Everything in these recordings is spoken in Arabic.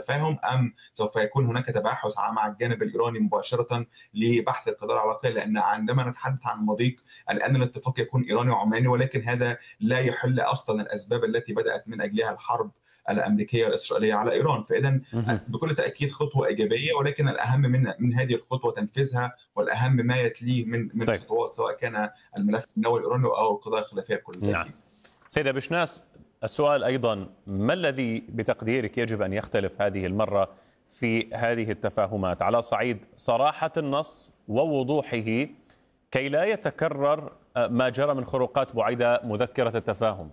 التفاهم، أم سوف يكون هناك تباحث مع الجانب الإيراني مباشرة لبحث القضاء العلاقية؟ لأن عندما نتحدث عن المضيق الآن الاتفاق يكون إيراني وعماني، ولكن هذا لا يحل أصلا الأسباب التي بدأت من أجلها الحرب الأمريكية والإسرائيلية على إيران. فإذا مهم. بكل تأكيد خطوة إيجابية، ولكن الأهم من هذه الخطوة تنفيذها، والأهم ما يتليه من طيب. خطوات، سواء كان الملف النووي الإيراني أو القضايا الخلافية بكل نعم. تأكيد. سيدة بشناس، السؤال أيضا: ما الذي بتقديرك يجب أن يختلف هذه المرة في هذه التفاهمات على صعيد صراحة النص ووضوحه كي لا يتكرر ما جرى من خروقات بعيدة مذكرة التفاهم؟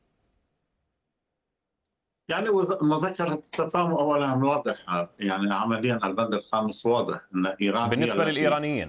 يعني مذكرة التفاهم أولا واضحة، يعني عمليا البند الخامس واضح أن إيران هي بالنسبة التي للإيرانيين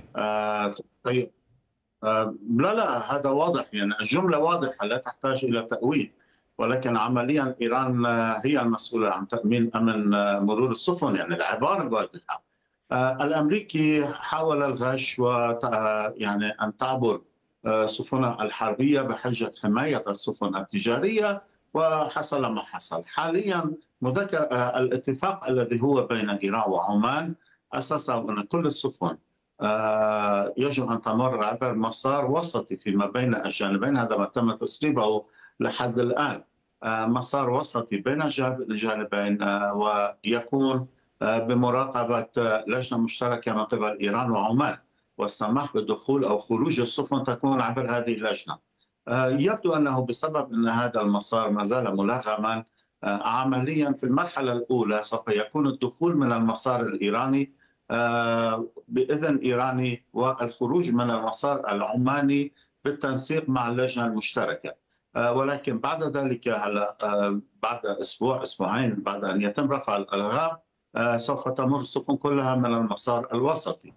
لا هذا واضح، يعني الجملة واضحة لا تحتاج إلى تأويل، ولكن عمليا إيران هي المسؤولة عن تأمين أمن مرور السفن، يعني العبارة واضحة. الأمريكي حاول الغش يعني أن تعبر سفنها الحربية بحجة حماية السفن التجارية، وحصل ما حصل. حاليا مذكر الاتفاق الذي هو بين إيران وعمان أساسا أن كل السفن يجب أن تمر عبر مسار وسطي فيما بين الجانبين، هذا ما تم تسريبه لحد الآن. مسار وسطي بين الجانبين، ويكون بمراقبة لجنة مشتركة من قبل إيران وعمان، والسماح بدخول أو خروج السفن تكون عبر هذه اللجنة. يبدو أنه بسبب أن هذا المسار ما زال ملغما، عمليا في المرحلة الأولى سوف يكون الدخول من المسار الإيراني بإذن إيراني، والخروج من المسار العماني بالتنسيق مع اللجنة المشتركة. ولكن بعد ذلك بعد أسبوع أسبوعين بعد أن يتم رفع الألغام سوف تمر السفن كلها من المسار الوسطي.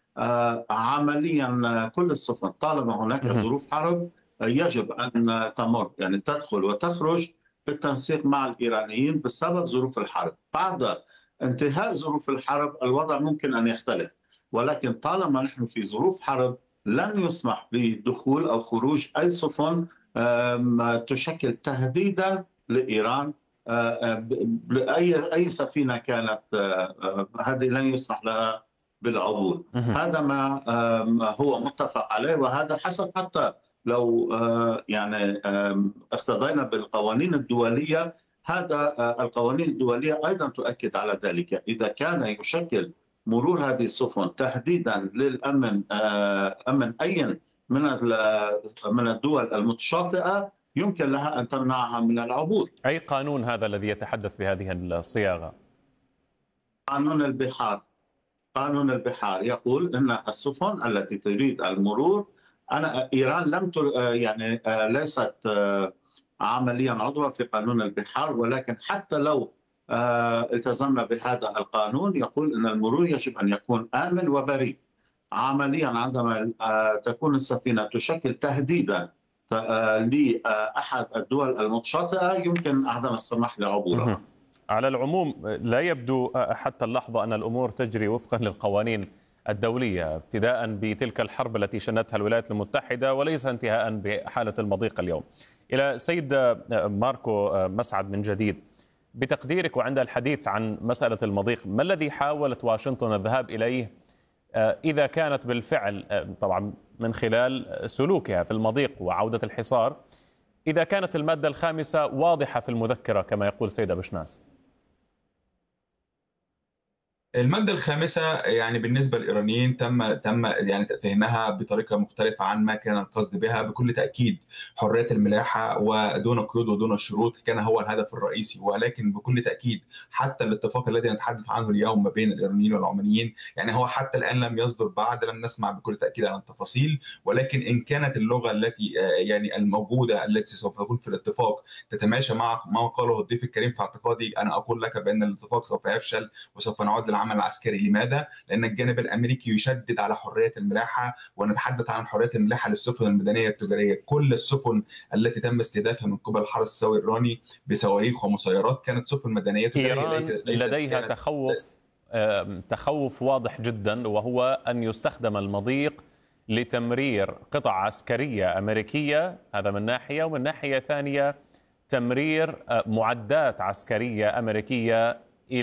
عمليا كل السفن طالما هناك ظروف حرب يجب أن تمر، يعني تدخل وتخرج بالتنسيق مع الإيرانيين بسبب ظروف الحرب. بعد انتهاء ظروف الحرب الوضع ممكن أن يختلف، ولكن طالما نحن في ظروف حرب لن يسمح بدخول أو خروج أي سفن تشكل تهديدا لإيران. أي سفينة كانت هذه لن يسمح لها بالعبور. هذا ما هو متفق عليه، وهذا حسب حتى لو يعني اقتضينا بالقوانين الدولية. هذا القوانين الدولية أيضا تؤكد على ذلك. إذا كان يشكل مرور هذه السفن تهديدا للأمن، أمن أي من الدول المتشاطئة، يمكن لها أن تمنعها من العبور. أي قانون هذا الذي يتحدث بهذه الصياغة؟ قانون البحار. قانون البحار يقول أن السفن التي تريد المرور، إيران لم يعني ليست عمليا عضوة في قانون البحار، ولكن حتى لو التزمنا بهذا القانون يقول أن المرور يجب أن يكون آمن وبريء. عمليا عندما تكون السفينة تشكل تهديدا لأحد الدول المتشاطئة يمكن عدم السماح لعبورها. على العموم لا يبدو حتى اللحظة أن الأمور تجري وفقا للقوانين الدولية، ابتداء بتلك الحرب التي شنتها الولايات المتحدة وليس انتهاء بحالة المضيق اليوم. إلى سيد ماركو مسعد من جديد، بتقديرك وعند الحديث عن مسألة المضيق، ما الذي حاولت واشنطن الذهاب إليه إذا كانت بالفعل، طبعا من خلال سلوكها في المضيق وعودة الحصار، إذا كانت المادة الخامسة واضحة في المذكرة كما يقول سيدة بشناس؟ المادة الخامسة يعني بالنسبة للإيرانيين تم يعني فهمها بطريقة مختلفة عن ما كان القصد بها. بكل تأكيد حرية الملاحة ودون قيود ودون شروط كان هو الهدف الرئيسي، ولكن بكل تأكيد حتى الاتفاق الذي نتحدث عنه اليوم ما بين الإيرانيين والعمانيين، يعني هو حتى الآن لم يصدر بعد، لم نسمع بكل تأكيد عن التفاصيل. ولكن إن كانت اللغة التي يعني الموجودة التي سوف تكون في الاتفاق تتماشى مع ما قاله الضيف الكريم، في اعتقادي أنا أقول لك بأن الاتفاق سوف يفشل وسوف نعود للعمل العسكري. لماذا؟ لأن الجانب الأمريكي يشدد على حرية الملاحة، ونتحدث عن حرية الملاحة للسفن المدنية التجارية. كل السفن التي تم استهدافها من قبل الحرس الثوري الإيراني بصواريخ ومسيرات كانت سفن مدنية تجارية. إيران لديها تخوف واضح جدا، وهو أن يستخدم المضيق لتمرير قطع عسكرية أمريكية، هذا من ناحية، ومن ناحية ثانية تمرير معدات عسكرية أمريكية